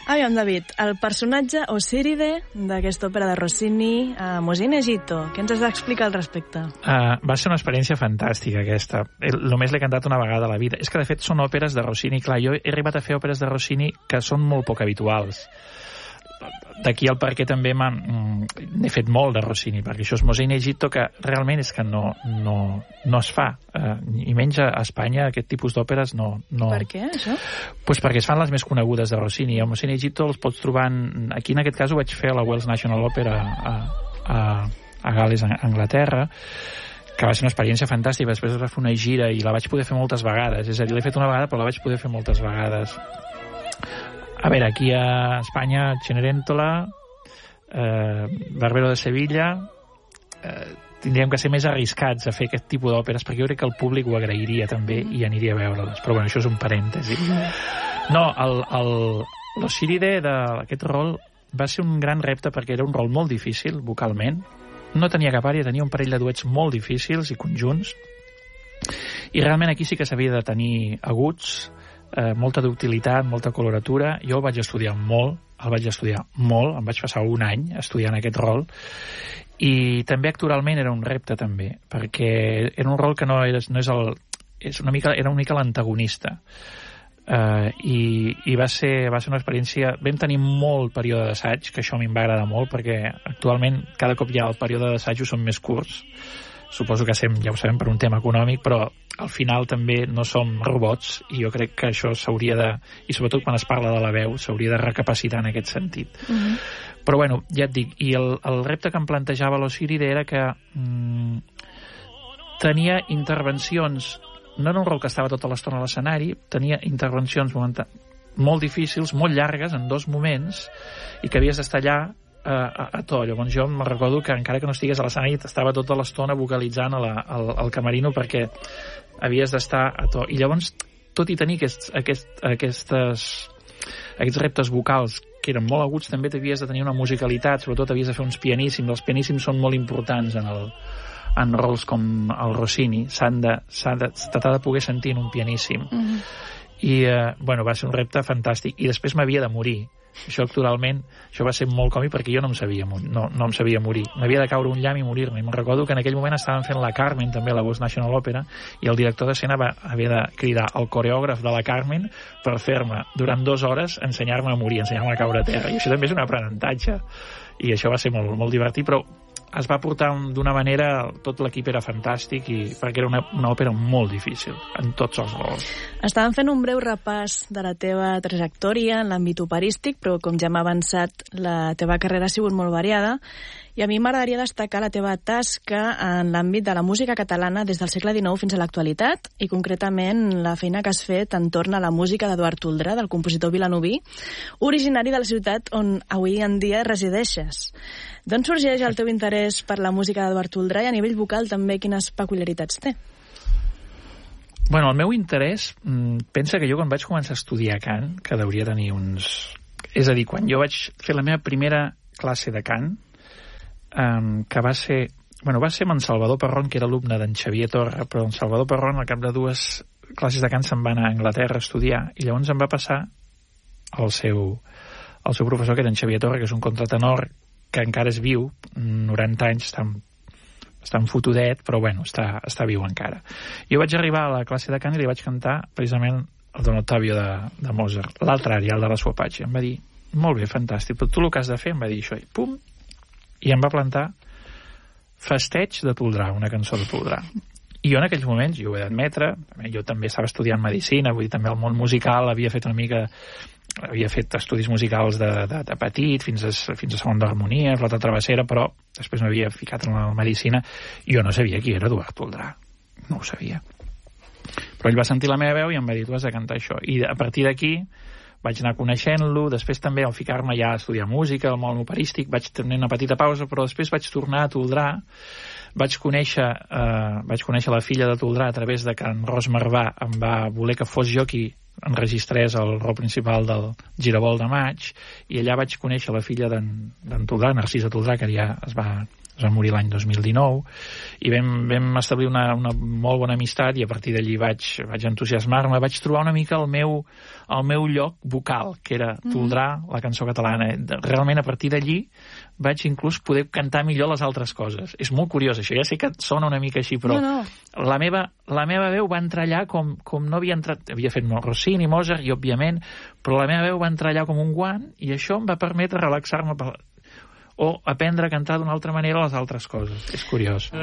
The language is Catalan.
Aviam, David, el personatge Osiride d'aquesta òpera de Rossini, Mosè in Egitto, què ens has d'explicar al respecte? Va ser una experiència fantàstica, aquesta. Només l'he cantat una vegada a la vida. És que, de fet, són òperes de Rossini. Clar, jo he arribat a fer òperes de Rossini que són molt poc habituals. D'aquí el perquè també n'he fet molt de Rossini, perquè això és Mosè in Egitto, que realment és que no es fa, i menys a Espanya aquest tipus d'òperes no. Per què, això? Pues perquè es fan les més conegudes de Rossini. El Mosè in Egitto els pots trobar aquí, en aquest cas ho vaig fer a la Wells National Opera a Gal·les, Anglaterra, que va ser una experiència fantàstica. Després es va fer una gira i la vaig poder fer moltes vegades, és a dir, l'he fet una vegada però la vaig poder fer moltes vegades. A veure, aquí a Espanya, Cenerentola, Barbero de Sevilla, tindríem que ser més arriscats a fer aquest tipus d'òperes, perquè jo crec que el públic ho agrairia també i aniria a veure-les. Però bueno, això és un parèntesi. No, l'Osiride d'aquest rol va ser un gran repte perquè era un rol molt difícil vocalment. No tenia cap àrea, tenia un parell de duets molt difícils i conjunts. I realment aquí sí que s'havia de tenir aguts, molta d'utilitat, molta coloratura. Jo el vaig estudiar molt, em vaig passar un any estudiant aquest rol, i també actoralment era un repte també, perquè era un rol que era una mica l'antagonista, i va ser una experiència. Vam tenir molt període d'assaig, que això a mi em va agradar molt, perquè actualment cada cop ja el període d'assajos són més curts. Suposo que ja ho sabem per un tema econòmic, però al final també no som robots, i jo crec que això s'hauria de, i sobretot quan es parla de la veu, s'hauria de recapacitar en aquest sentit. Però bueno, ja et dic, i el repte que em plantejava l'Osiride era que tenia intervencions, no era un rol que estava tota l'estona a l'escenari, tenia intervencions molt difícils, molt llargues, en 2 moments, i que havies d'estar allà a to. Llavors jo me'n recordo que encara que no estigués a l'escenari estava tota l'estona vocalitzant al camerino, perquè havies d'estar a to. I llavors, tot i tenir aquests reptes vocals que eren molt aguts, també t'havies de tenir una musicalitat, sobretot havies de fer uns pianíssims. Els pianíssims són molt importants en rols com el Rossini. S'ha de poder sentir en un pianíssim. I bueno, va ser un repte fantàstic, i després m'havia de morir. Això actualment, això va ser molt còmic, perquè jo no em sabia morir, m'havia de caure un llamp i morir-me. I me'n recordo que en aquell moment estaven fent la Carmen també a la Wells National Opera, i el director d'escena va haver de cridar al coreògraf de la Carmen per fer-me durant 2 hores ensenyar-me a morir, ensenyar-me a caure a terra. I això també és un aprenentatge, i això va ser molt, molt divertit, però es va portar d'una manera, tot l'equip era fantàstic, i perquè era una òpera molt difícil en tots els rols. Estàvem fent un breu repàs de la teva trajectòria en l'àmbit operístic, però com ja m'ha avançat, la teva carrera ha sigut molt variada, i a mi m'agradaria destacar la teva tasca en l'àmbit de la música catalana des del segle XIX fins a l'actualitat, i concretament la feina que has fet entorn a la música d'Eduard Toldrà, del compositor vilanoví, originari de la ciutat on avui en dia resideixes. D'on sorgeix el teu interès per la música d'Eduard Toldrà, i a nivell vocal també quines peculiaritats té? Bueno, el meu interès, pensa que jo quan vaig començar a estudiar cant, que hauria tenir és a dir, quan jo vaig fer la meva primera classe de cant, que va ser amb en Salvador Perron, que era alumne d'en Xavier Torra, però en Salvador Perron, al cap de 2 classes de cant, se'n va anar a Anglaterra a estudiar, i llavors em va passar el seu professor, que era en Xavier Torra, que és un contratenor que encara és viu, 90 anys, està enfotudet, però bueno, està viu encara. Jo vaig arribar a la classe de cant i li vaig cantar precisament el Don Ottavio de Mozart, l'altre ària, el de la Sua Pace. Em va dir, molt bé, fantàstic, però tu el que has de fer, em va dir això, i pum, i em va plantar Festeig de Toldrà, una cançó de Toldrà. I jo en aquells moments, jo ho he d'admetre, jo també estava estudiant medicina, vull dir, també el món musical havia fet estudis musicals de petit, fins a segon d'harmonia, flauta travessera, però després m'havia ficat en la medicina, i jo no sabia qui era Eduard Toldrà, no ho sabia. Però ell va sentir la meva veu i em va dir, tu has de cantar això. I a partir d'aquí vaig anar coneixent-lo, després també al ficar-me ja a estudiar música, el món operístic, vaig tenir una petita pausa, però després vaig tornar a Toldrà, vaig conèixer la filla de Toldrà a través de que en Ros Marvà em va voler que fos jo qui enregistrés el rol principal del Giravolt de maig, i allà vaig conèixer la filla d'en Toldrà, Narcisa Toldrà, que ja es va es va morir l'any 2019, i vam establir una molt bona amistat, i a partir d'allí vaig entusiasmar-me, vaig trobar una mica el meu lloc vocal, que era toldrar la cançó catalana. Realment, a partir d'allí, vaig inclús poder cantar millor les altres coses. És molt curiós, això. Ja sé que sona una mica així, però la meva veu va entrar allà com no havia entrat... Havia fet Rossini, Mozart, i òbviament, però la meva veu va entrar allà com un guant, i això em va permetre relaxar-me o aprendre a cantar d'una altra manera les altres coses. És curiós.